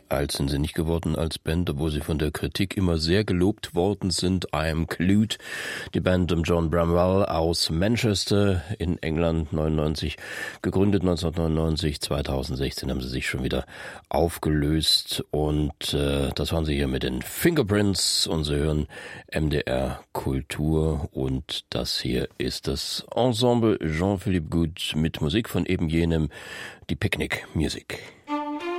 Alt sind sie nicht geworden als Band, obwohl sie von der Kritik immer sehr gelobt worden sind. I Am Clued, die Band um John Bramwell aus Manchester in England, 99 gegründet, 1999, 2016 haben sie sich schon wieder aufgelöst und das waren sie hier mit den Fingerprints und sie hören MDR Kultur und das hier ist das Ensemble Jean-Philippe Goude mit Musik von eben jenem, die Picnic Music.